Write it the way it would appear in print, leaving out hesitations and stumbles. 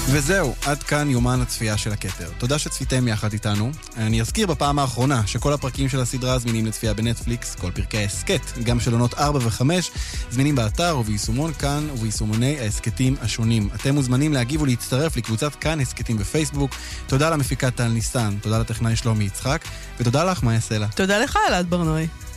וזהו, עד כאן יומן הצפייה של הכתר. תודה שצפיתם יחד איתנו. אני אזכיר בפעם האחרונה שכל הפרקים של הסדרה זמינים לצפייה בנטפליקס, כל פרקי העסקת, גם של עונות 4 ו-5, זמינים באתר וביישומון כאן וביישומוני העסקתים השונים. אתם מוזמנים להגיב ולהצטרף לקבוצת כאן עסקתים בפייסבוק. תודה למפיקת טל ניסן, תודה לטכנאי שלומי יצחק, ותודה לך מאיה סלע. תודה לך אלעד ברנועי.